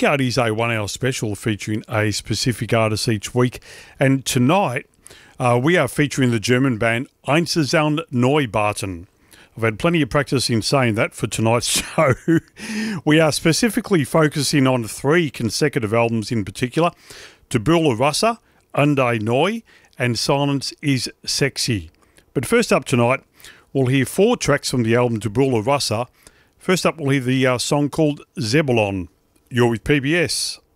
Weekart is a 1 hour special featuring a specific artist each week. And tonight, we are featuring the German band Einzelsound Neubauten. I've had plenty of practice in saying that for tonight's show. We are specifically focusing on 3 consecutive albums in particular: Tabula Rasa, Unde Neu, and Silence is Sexy. But first up tonight, we'll hear 4 tracks from the album Tabula Rasa. First up, we'll hear the song called Zebulon. You're with PBS.